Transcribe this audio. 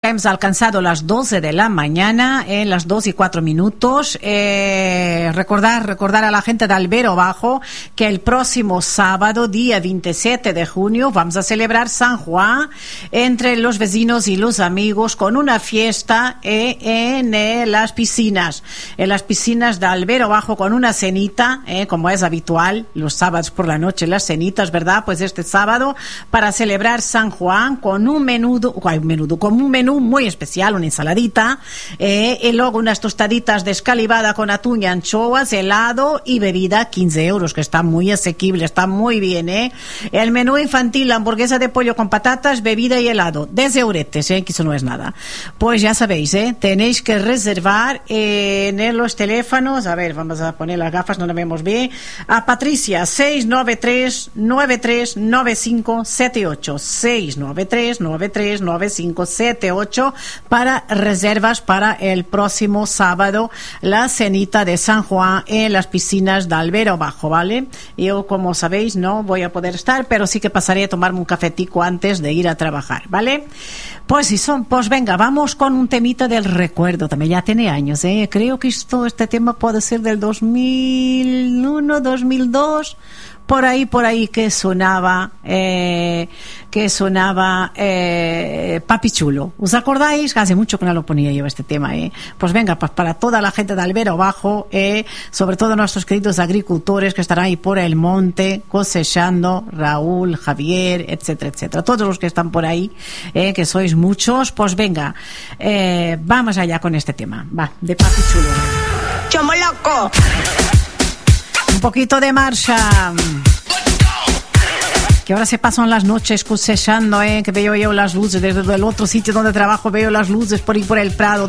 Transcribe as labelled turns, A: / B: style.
A: hemos alcanzado las 12 de la mañana, las 2:04. Recordar a la gente de Albero Bajo que el próximo sábado, día 27 de junio, vamos a celebrar San Juan entre los vecinos y los amigos con una fiesta en las piscinas. En las piscinas de Albero Bajo con una cenita, como es habitual, los sábados por la noche las cenitas, ¿verdad? Pues este sábado para celebrar San Juan con un menú muy especial, una ensaladita, y luego unas tostaditas de escalivada con atún y anchoas, helado y bebida, 15 euros, que está muy asequible, está muy bien, El menú infantil, la hamburguesa de pollo con patatas, bebida y helado, 10 euretes, que eso no es nada. Pues ya sabéis, tenéis que reservar en los teléfonos, a ver, vamos a poner las gafas, no la vemos bien, a Patricia, 693-939578, 693-939578 para reservas para el próximo sábado, la cenita de San Juan en las piscinas de Albero Bajo, ¿vale? Yo, como sabéis, no voy a poder estar, pero sí que pasaré a tomarme un cafetico antes de ir a trabajar, ¿vale? Pues venga, vamos con un temita del recuerdo, también ya tiene años, creo que este tema puede ser del 2001, 2002, por ahí que sonaba Papi Chulo. ¿Os acordáis? Hace mucho que no lo ponía yo este tema, Pues venga, pues para toda la gente de Albero Bajo, sobre todo nuestros queridos agricultores que estarán ahí por el monte cosechando, Raúl, Javier, etcétera, etcétera, todos los que están por ahí, que sois muchos, pues venga, vamos allá con este tema, va, de Papi Chulo.
B: ¡Chomo loco!
A: Un poquito de marcha. Que ahora se pasan las noches cosechando, que veo yo las luces desde el otro sitio donde trabajo, veo las luces por ahí por el Prado,